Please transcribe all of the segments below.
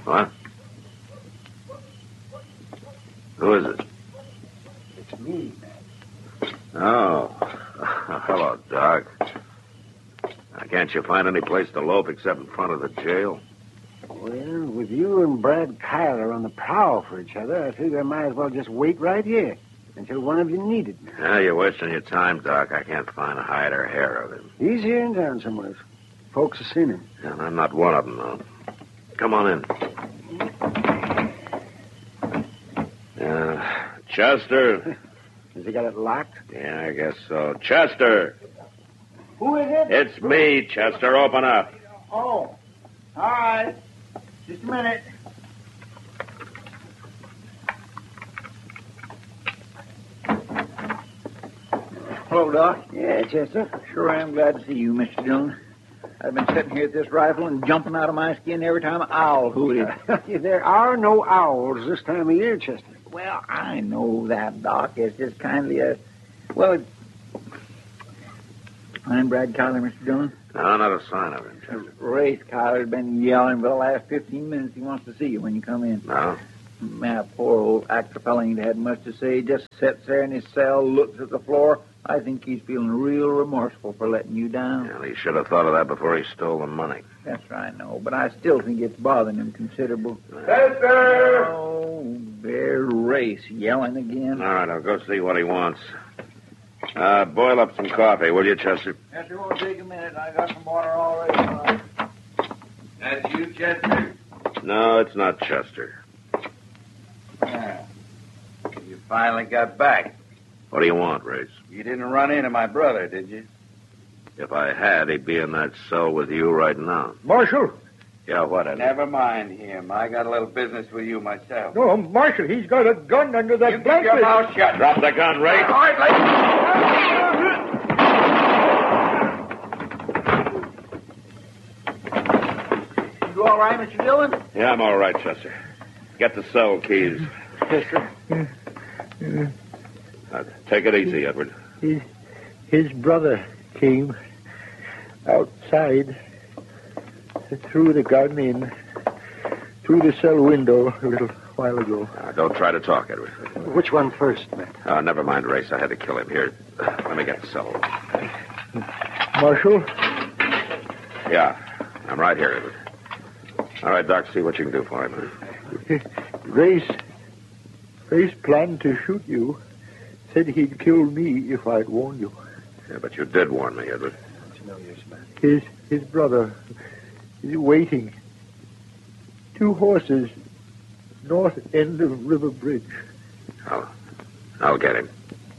What? Who is it? It's me, man. Oh. Hello, Doc. Can't you find any place to loaf except in front of the jail? Well, with you and Brad Kyler on the prowl for each other, I figure I might as well just wait right here until one of you needed me. Yeah, you're wasting your time, Doc. I can't find a hide or hair of him. He's here in town somewhere. Folks have seen him. And I'm not one of them, though. Come on in. Chester. Has he got it locked? Yeah, I guess so. Chester. Who is it? It's me, Chester. Open up. Oh, all right. Just a minute. Hello, Doc. Yeah, Chester. Sure am glad to see you, Mr. Dillon. I've been sitting here at this rifle and jumping out of my skin every time an owl hooted. There are no owls this time of year, Chester. Well, I know that, Doc. It's just kindly a... Well, I'm Brad Kyler, Mr. Dillon. No, not a sign of him, Chester. Race Kyler's been yelling for the last 15 minutes. He wants to see you when you come in. No? That poor old actor fella ain't had much to say. Just sits there in his cell, looks at the floor. I think he's feeling real remorseful for letting you down. Well, he should have thought of that before he stole the money. That's right, no. But I still think it's bothering him considerable. Chester! Oh, there's Race yelling again. All right, I'll go see what he wants. Boil up some coffee, will you, Chester? Yes, it won't take a minute. I got some water already. That's you, Chester? No, it's not Chester. Yeah. You finally got back. What do you want, Race? You didn't run into my brother, did you? If I had, he'd be in that cell with you right now. Marshal! Yeah, what, Eddie? Never mind him. I got a little business with you myself. No, Marshal, he's got a gun under that You keep your mouth shut. Drop the gun, Race. All right, You all right, Mr. Dillon? Yeah, I'm all right, Chester. Get the cell keys. Chester. Take it easy, Edward. His brother came outside, threw the gun in, through the cell window a little while ago. Don't try to talk, Edward. Which one first, Matt? Never mind, Race. I had to kill him. Here, let me get the cell. Marshal? Yeah, I'm right here, Edward. All right, Doc, see what you can do for him. Race planned to shoot you. Said he'd kill me if I'd warned you. Yeah, but you did warn me, Edward. It's no use, Matt. His brother is waiting. 2 horses, north end of River Bridge. I'll get him.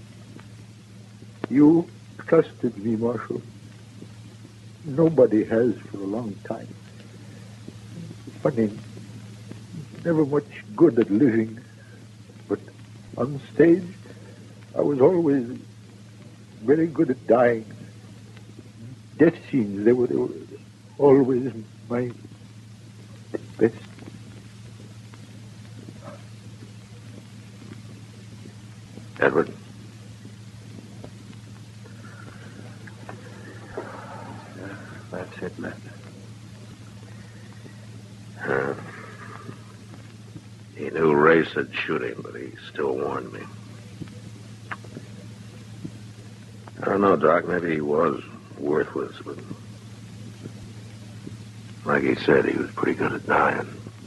You trusted me, Marshal. Nobody has for a long time. Funny, never much good at living, but on stage, I was always very good at dying. Death scenes, they were always my best. Edward? That's it, Matt. He knew Race had shoot him, but he still warned me. I don't know, Doc. Maybe he was worthless, but like he said, he was pretty good at dying.